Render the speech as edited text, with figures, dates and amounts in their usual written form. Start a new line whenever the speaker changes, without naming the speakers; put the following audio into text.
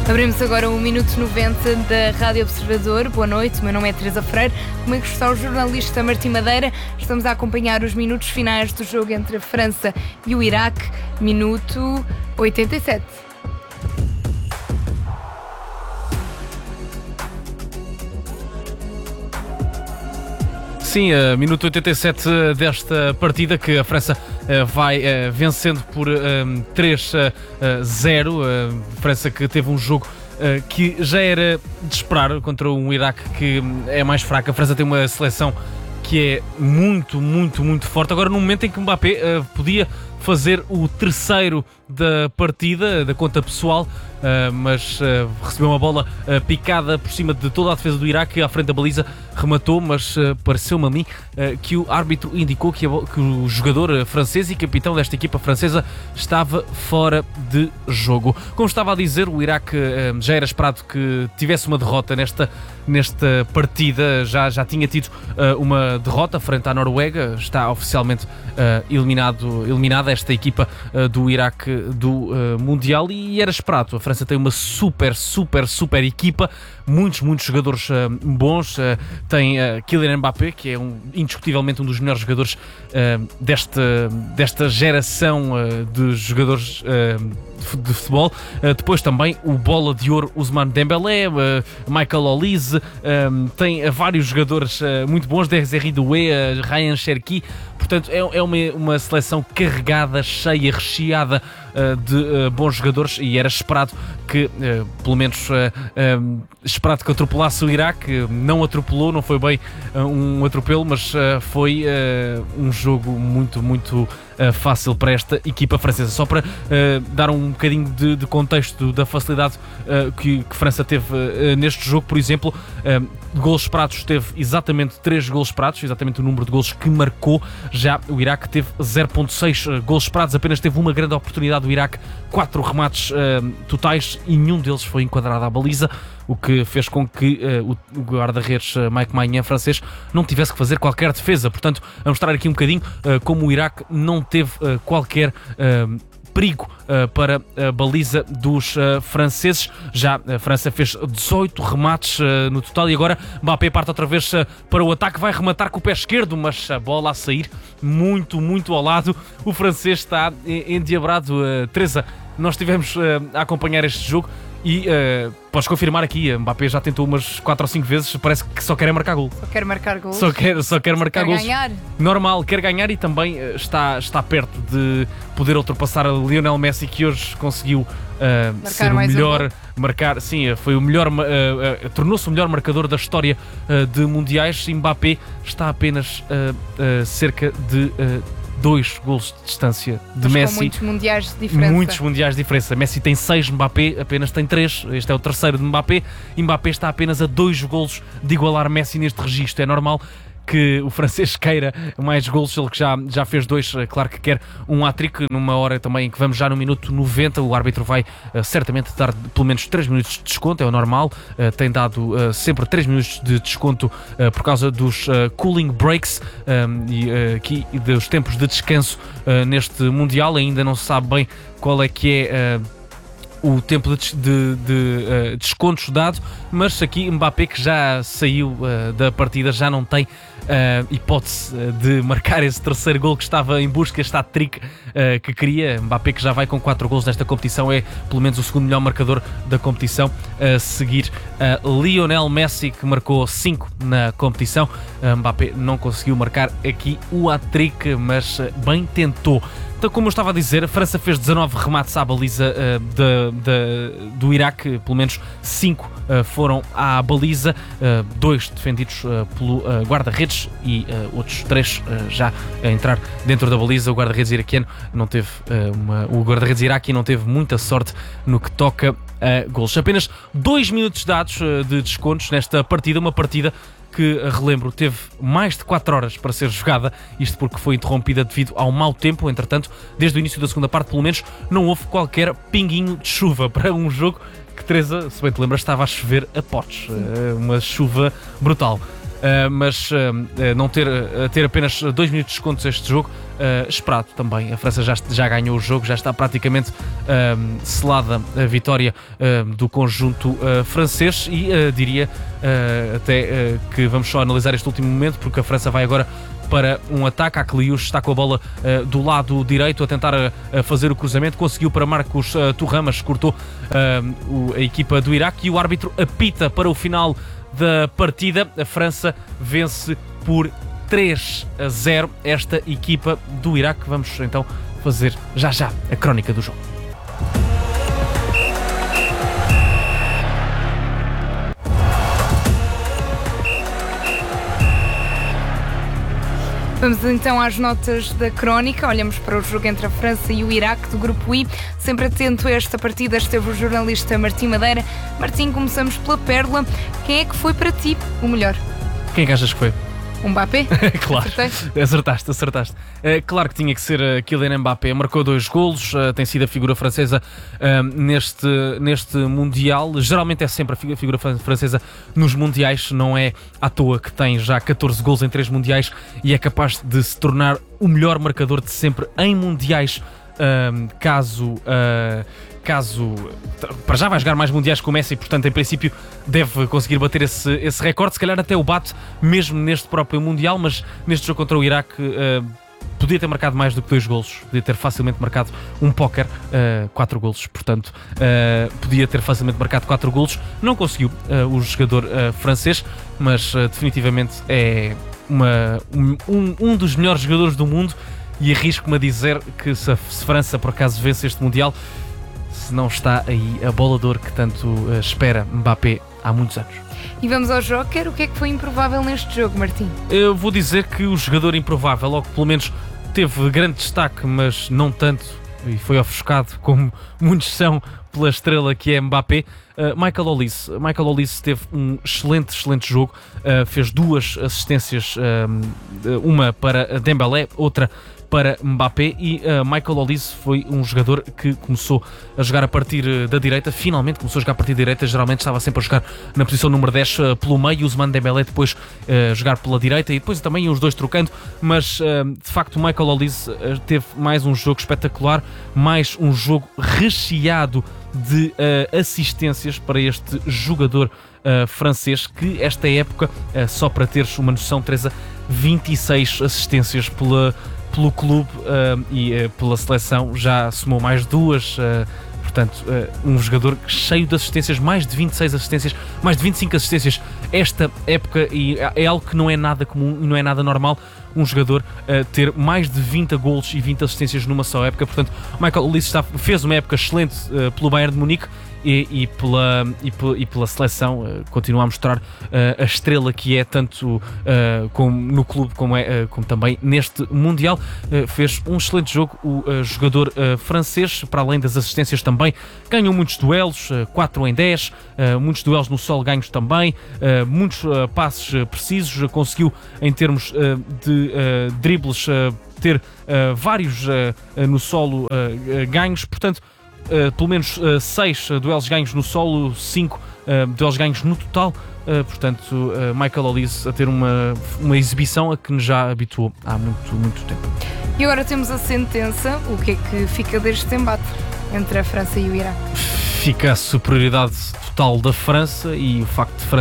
Abrimos agora o Minuto 90 da Rádio Observador. Boa noite, o meu nome é Teresa Freire. Comigo está o jornalista Martim Madeira. Estamos a acompanhar os minutos finais do jogo entre a França e o Iraque. Minuto 87.
Sim, minuto 87 desta partida que a França vai vencendo por 3-0. França que teve um jogo que já era de esperar contra um Iraque que é mais fraco. A França tem uma seleção que é muito forte. Agora, no momento em que Mbappé podia fazer o terceiro da partida, da conta pessoal, mas recebeu uma bola picada por cima de toda a defesa do Iraque, à frente da baliza, rematou, mas pareceu-me a mim que o árbitro indicou que o jogador francês e capitão desta equipa francesa estava fora de jogo. Como estava a dizer, o Iraque já era esperado que tivesse uma derrota nesta partida, já tinha tido uma derrota frente à Noruega, está oficialmente eliminada esta equipa do Iraque do Mundial, e era esperado. A França tem uma super equipa, muitos jogadores bons. Tem Kylian Mbappé, que é indiscutivelmente um dos melhores jogadores desta geração de jogadores de futebol. Depois também o bola de ouro Ousmane Dembélé, Michael Olise, tem vários jogadores muito bons, Desiré Doué, Ryan Cherki. Portanto, é uma seleção carregada, cheia, recheada de bons jogadores, e era esperado que, pelo menos, esperado que atropelasse o Iraque. Não atropelou, não foi bem um atropelo, mas foi um jogo muito fácil para esta equipa francesa. Só para dar um bocadinho de contexto da facilidade que a França teve neste jogo, por exemplo, golos esperados, teve exatamente 3 golos esperados, exatamente o número de golos que marcou. Já o Iraque teve 0.6 golos esperados, apenas teve uma grande oportunidade do Iraque, 4 remates totais e nenhum deles foi enquadrado à baliza, o que fez com que o guarda-redes Mike Maignan, francês, não tivesse que fazer qualquer defesa. Portanto, a mostrar aqui um bocadinho como o Iraque não teve qualquer perigo para a baliza dos franceses. Já a França fez 18 remates no total, e agora Mbappé parte outra vez para o ataque, vai rematar com o pé esquerdo, mas a bola a sair muito ao lado. O francês está endiabrado. Teresa, nós estivemos a acompanhar este jogo e podes confirmar aqui, Mbappé já tentou umas 4 ou 5 vezes, parece que só quer marcar gol.
Só quer marcar gols.
Só quer marcar gols.
Ganhar.
Normal, quer ganhar, e também está perto de poder ultrapassar a Lionel Messi, que hoje conseguiu ser o melhor, marcar, sim, foi o melhor, tornou-se o melhor marcador da história de mundiais. Mbappé está apenas cerca de 2 golos de distância de Messi.
Com muitos mundiais de diferença.
Muitos mundiais de diferença. Messi tem 6, Mbappé apenas tem 3. Este é o terceiro de Mbappé. Mbappé está apenas a 2 golos de igualar Messi neste registro. É normal que o francês queira mais golos, ele que já fez 2, claro que quer um hat-trick, numa hora também em que vamos já no minuto 90, o árbitro vai certamente dar pelo menos 3 minutos de desconto, é o normal, tem dado sempre 3 minutos de desconto por causa dos cooling breaks e dos tempos de descanso neste Mundial. Ainda não se sabe bem qual é que é o tempo de descontos dado, mas aqui Mbappé, que já saiu da partida, já não tem hipótese de marcar esse terceiro gol que estava em busca, este hat-trick que queria. Mbappé, que já vai com 4 golos nesta competição, é pelo menos o segundo melhor marcador da competição, a seguir Lionel Messi, que marcou 5 na competição. Mbappé não conseguiu marcar aqui o hat-trick, mas bem tentou. Então, como eu estava a dizer, a França fez 19 remates à baliza do Iraque, pelo menos 5 foram à baliza, 2 defendidos pelo guarda-redes e outros 3 já a entrar dentro da baliza. O guarda-redes iraquiano não teve o guarda-redes iraque não teve muita sorte no que toca a golos. Apenas 2 minutos dados de descontos nesta partida, uma partida que, relembro, teve mais de 4 horas para ser jogada, isto porque foi interrompida devido ao mau tempo. Entretanto, desde o início da segunda parte, pelo menos, não houve qualquer pinguinho de chuva para um jogo que, Teresa, se bem te lembras, estava a chover a potes, uma chuva brutal. mas não ter apenas 2 minutos de descontos este jogo, esperado também. A França já ganhou o jogo, já está praticamente selada a vitória do conjunto francês e diria até que vamos só analisar este último momento, porque a França vai agora para um ataque. A Cleus está com a bola do lado direito a tentar fazer o cruzamento, conseguiu para Marcos Thuram, mas cortou a equipa do Iraque, e o árbitro apita para o final da partida. A França vence por 3-0 esta equipa do Iraque. Vamos então fazer já a crónica do jogo.
Vamos então às notas da crónica. Olhamos para o jogo entre a França e o Iraque do Grupo I. Sempre atento a esta partida esteve o jornalista Martim Madeira. Martim, começamos pela pérola. Quem é que foi para ti o melhor?
Quem é que achas que foi?
Mbappé?
Claro, acertaste. Claro que tinha que ser Kylian Mbappé. Marcou 2 golos, tem sido a figura francesa neste Mundial. Geralmente é sempre a figura francesa nos Mundiais. Não é à toa que tem já 14 golos em 3 Mundiais e é capaz de se tornar o melhor marcador de sempre em Mundiais, caso para já vai jogar mais mundiais com o Messi, portanto em princípio deve conseguir bater esse recorde, se calhar até o bate mesmo neste próprio Mundial, mas neste jogo contra o Iraque podia ter marcado mais do que 2 golos, podia ter facilmente marcado um póquer, 4 golos, portanto podia ter facilmente marcado 4 golos, não conseguiu o jogador francês, mas definitivamente é um dos melhores jogadores do mundo, e arrisco-me a dizer que se a França por acaso vence este Mundial, se não está aí a bola de ouro que tanto espera Mbappé há muitos anos.
E vamos ao Joker. O que é que foi improvável neste jogo, Martim?
Eu vou dizer que o jogador improvável, ou que pelo menos teve grande destaque, mas não tanto, e foi ofuscado, como muitos são, pela estrela que é Mbappé, Michael Olise. Michael Olise teve um excelente jogo, fez 2 assistências, uma para Dembélé, outra para Mbappé, e Michael Olise foi um jogador que começou a jogar a partir da direita, finalmente começou a jogar a partir da direita, geralmente estava sempre a jogar na posição número 10 pelo meio, e o Ousmane Dembélé depois jogar pela direita, e depois também os dois trocando, mas de facto o Michael Olise teve mais um jogo espetacular, mais um jogo recheado de assistências para este jogador francês, que esta época, só para teres uma noção, Teresa, 26 assistências pelo clube e pela seleção, já somou mais 2, portanto um jogador cheio de assistências, mais de 26 assistências, mais de 25 assistências esta época, e é algo que não é nada comum, não é nada normal um jogador ter mais de 20 golos e 20 assistências numa só época. Portanto, Michael Olise fez uma época excelente pelo Bayern de Munique e pela seleção, continua a mostrar a estrela que é, tanto como no clube como também neste Mundial. Fez um excelente jogo o jogador francês, para além das assistências também ganhou muitos duelos, 4 em 10, muitos duelos no solo ganhos também, muitos passes precisos, conseguiu em termos de dribles ter vários no solo ganhos, portanto pelo menos 6 duelos ganhos no solo, 5 duelos ganhos no total, portanto Michael Olise a ter uma exibição a que nos já habituou há muito tempo.
E agora temos a sentença. O que é que fica deste embate entre a França e o Iraque?
Fica a superioridade total da França, e o facto de França